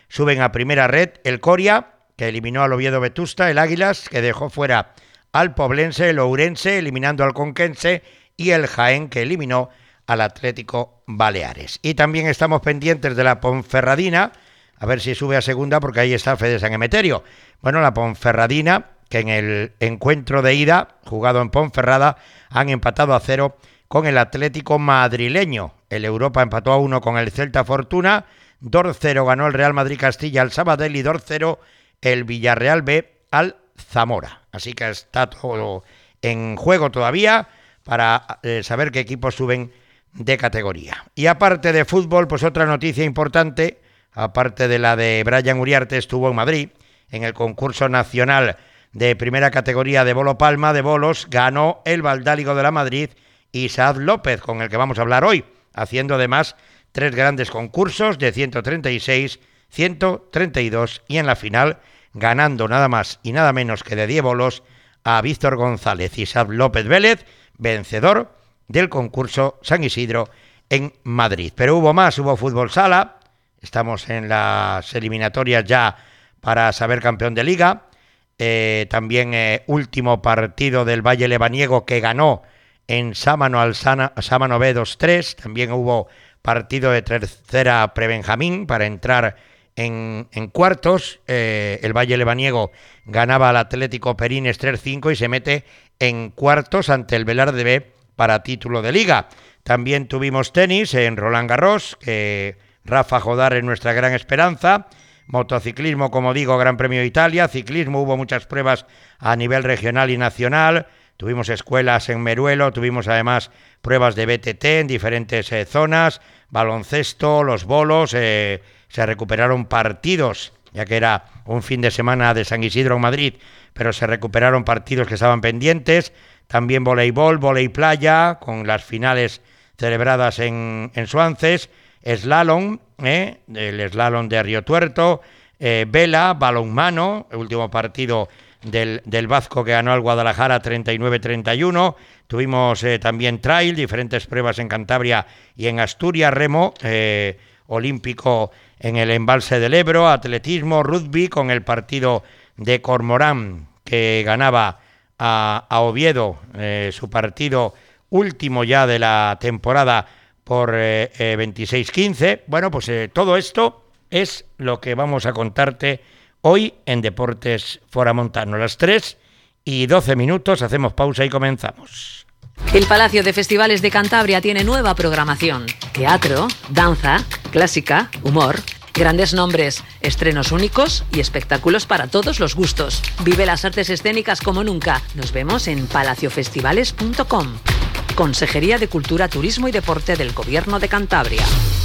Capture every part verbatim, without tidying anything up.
suben a primera red el Coria, que eliminó al Oviedo Vetusta, el Águilas, que dejó fuera al Poblense, el Ourense, eliminando al Conquense, y el Jaén, que eliminó al Atlético Baleares. Y también estamos pendientes de la Ponferradina, a ver si sube a segunda, porque ahí está Fede San Emeterio. Bueno, la Ponferradina, que en el encuentro de ida, jugado en Ponferrada, han empatado a cero con el Atlético madrileño. El Europa empató a uno con el Celta Fortuna, dos cero ganó el Real Madrid Castilla al Sabadell y dos cero el Villarreal B al Zamora. Así que está todo en juego todavía para eh, saber qué equipos suben de categoría. Y aparte de fútbol, pues otra noticia importante, aparte de la de Brian Uriarte, estuvo en Madrid en el concurso nacional de primera categoría de bolo palma de bolos, ganó el Valdáligo de la Madrid Isaac López, con el que vamos a hablar hoy, haciendo además tres grandes concursos de ciento treinta y seis, ciento treinta y dos y en la final ganando nada más y nada menos que de diez bolos a Víctor González. Isaac López Vélez, vencedor del concurso San Isidro en Madrid. Pero hubo más, hubo fútbol sala, estamos en las eliminatorias ya para saber campeón de liga, eh, también eh, último partido del Valle Lebaniego que ganó en Sámano al Sana, Sámano B dos tres, también hubo partido de tercera prebenjamín para entrar en, en cuartos, eh, el Valle Lebaniego ganaba al Atlético Perines tres cinco y se mete en cuartos ante el Velarde B para título de liga. También tuvimos tenis en Roland Garros, que Rafa Jodar es nuestra gran esperanza. Motociclismo, como digo, Gran Premio de Italia. Ciclismo, hubo muchas pruebas a nivel regional y nacional. Tuvimos escuelas en Meruelo, tuvimos además pruebas de B T T en diferentes eh, zonas. Baloncesto, los bolos, eh, se recuperaron partidos, ya que era un fin de semana de San Isidro en Madrid, pero se recuperaron partidos que estaban pendientes. También voleibol, volei playa, con las finales celebradas en, en Suances. Slalom, eh, el slalom de Río Tuerto, eh, vela, balonmano, el último partido del, del Vasco que ganó al Guadalajara treinta y nueve treinta y uno. Tuvimos eh, también trail, diferentes pruebas en Cantabria y en Asturias, remo, eh, olímpico en el embalse del Ebro, atletismo, rugby, con el partido de Cormorán que ganaba a, a Oviedo, eh, su partido último ya de la temporada por eh, eh, veintiséis quince. Bueno, pues eh, todo esto es lo que vamos a contarte hoy en Deportes Foramontano. Las tres y doce minutos, hacemos pausa y comenzamos. El Palacio de Festivales de Cantabria tiene nueva programación. Teatro, danza, clásica, humor, grandes nombres, estrenos únicos y espectáculos para todos los gustos. Vive las artes escénicas como nunca. Nos vemos en palacio festivales punto com. Consejería de Cultura, Turismo y Deporte del Gobierno de Cantabria.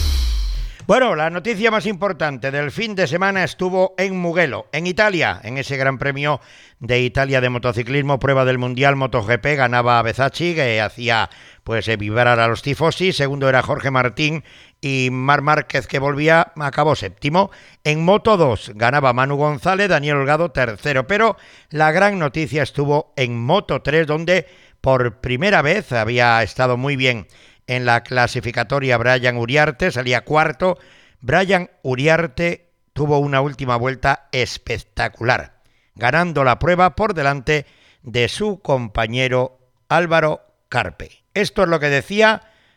Bueno, la noticia más importante del fin de semana estuvo en Mugello, en Italia, en ese Gran Premio de Italia de motociclismo, prueba del Mundial MotoGP, ganaba Bezacchi, que hacía pues vibrar a los tifosi. Segundo era Jorge Martín y Marc Márquez, que volvía, acabó séptimo. En Moto dos ganaba Manu González, Daniel Holgado tercero, pero la gran noticia estuvo en Moto tres, donde por primera vez había estado muy bien en la clasificatoria Brian Uriarte, salía cuarto. Brian Uriarte tuvo una última vuelta espectacular, ganando la prueba por delante de su compañero Álvaro Carpe. Esto es lo que decía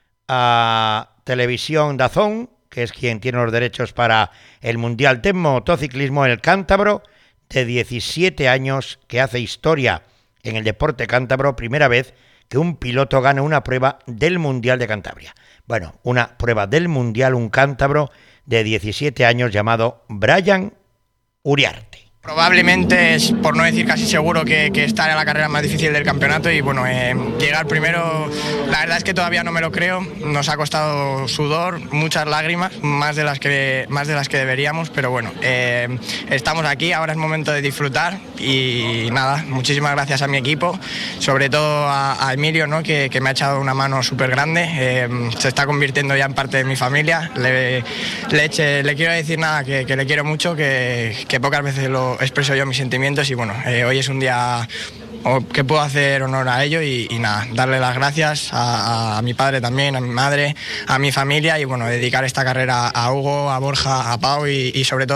a Televisión Dazón, que es quien tiene los derechos para el Mundial de Motociclismo, el cántabro de diecisiete años que hace historia en el deporte cántabro, primera vez que un piloto gana una prueba del Mundial de Cantabria. Bueno, una prueba del Mundial, un cántabro de diecisiete años llamado Brian Uriarte. Probablemente es, por no decir casi seguro, que, que estar en la carrera más difícil del campeonato y bueno, eh, llegar primero, la verdad es que todavía no me lo creo, nos ha costado sudor, muchas lágrimas, más de las que, más de las que deberíamos, pero bueno, eh, estamos aquí, ahora es momento de disfrutar y nada, muchísimas gracias a mi equipo, sobre todo a, a Emilio, ¿no? que, que me ha echado una mano súper grande, eh, se está convirtiendo ya en parte de mi familia, le, le, eche, le quiero decir nada, que, que le quiero mucho, que, que pocas veces lo expreso yo mis sentimientos y bueno, eh, hoy es un día que puedo hacer honor a ello y, y nada, darle las gracias a, a mi padre también, a mi madre, a mi familia y bueno, dedicar esta carrera a Hugo, a Borja, a Pau y, y sobre todo